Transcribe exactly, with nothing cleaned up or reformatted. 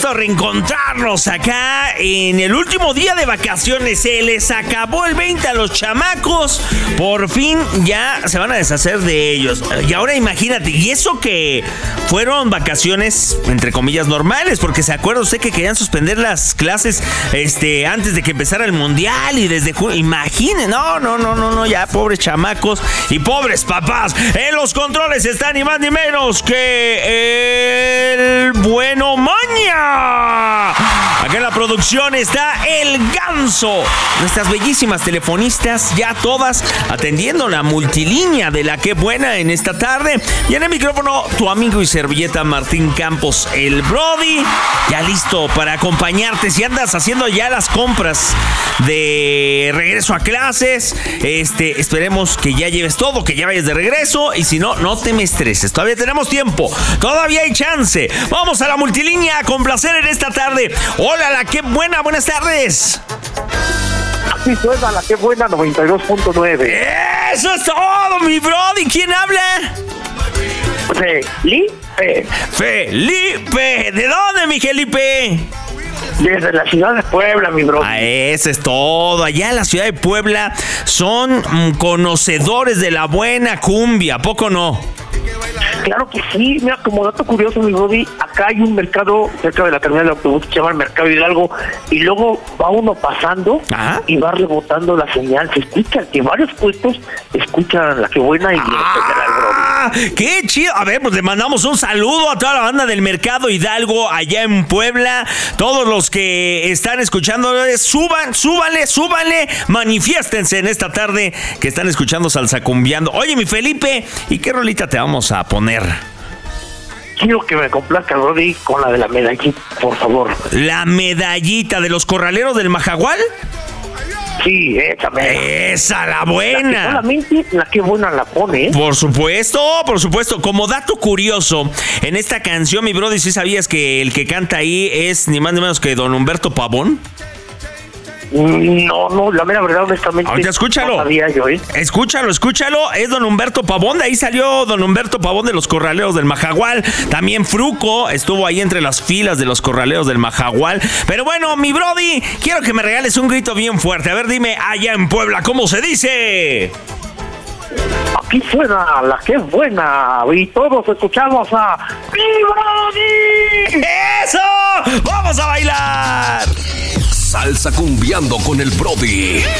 gusto reencontrarnos acá en el último día de vacaciones. Se les acabó el veinte a los chamacos. Por fin ya se van a deshacer de ellos. Y ahora imagínate, y eso que fueron vacaciones, entre comillas, normales, porque se acuerda usted que querían suspender las clases este, antes de que empezara el mundial y desde junio. Imaginen, no, no, no, no, no, ya pobres chamacos y pobres papás. En los controles está ni más ni menos que el bueno Maña. Acá en la producción está el Ganso. Nuestras bellísimas telefonistas, ya todas atendiendo la multilínea de la que buena en esta tarde. Y en el micrófono, tu amigo y servilleta Martín Campos, el Brody, ya listo para acompañarte. Si andas haciendo ya las compras de regreso a clases, este, esperemos que ya lleves todo, que ya vayas de regreso. Y si no, no te me estreses. Todavía tenemos tiempo. Todavía hay chance. Vamos a la multilínea a complacer en esta tarde. Hola, la que buena, buenas tardes. Aquí suena la que buena noventa y dos punto nueve. Eso es todo, mi Brody. ¿Quién habla? Felipe. Felipe. ¿De dónde, mi Felipe? Desde la ciudad de Puebla, mi bro. Ah, eso es todo. Allá en la ciudad de Puebla son mm, conocedores de la buena cumbia, ¿a poco no? Claro que sí. Mira, como dato curioso, mi Brody, acá hay un mercado cerca de la terminal de autobús que se llama el Mercado Hidalgo, y luego va uno pasando. Ajá. Y va rebotando la señal. Se escucha que varios puestos escuchan la que buena y ¡Ah! ¡Qué chido! A ver, pues le mandamos un saludo a toda la banda del Mercado Hidalgo allá en Puebla. Todos los que están escuchando, suban, súbanle, súbanle, manifiéstense en esta tarde que están escuchando Salsa Cumbiando. Oye, mi Felipe, ¿y qué rolita te vamos a poner? Quiero que me complazca, Brody, con la de la medallita, por favor. ¿La medallita de los corraleros del Majagual? Sí, esa mera. Esa, la buena. La que solamente la que buena la pone, ¿eh? Por supuesto, por supuesto. Como dato curioso, en esta canción, mi brother, ¿sí sabías que el que canta ahí es ni más ni menos que don Humberto Pavón? No, no, la mera verdad, honestamente. Ahorita escúchalo. No sabía yo, ¿eh? Escúchalo, escúchalo. Es don Humberto Pavón. De ahí salió don Humberto Pavón de los Corraleros del Majagual. También Fruco estuvo ahí entre las filas de los Corraleros del Majagual. Pero bueno, mi Brody, quiero que me regales un grito bien fuerte. A ver, dime, allá en Puebla, ¿cómo se dice? Aquí suena la que es buena y todos escuchamos a ¡Mi Brody! ¡Eso! ¡Vamos a bailar! Salsa Cumbiando con el Brody.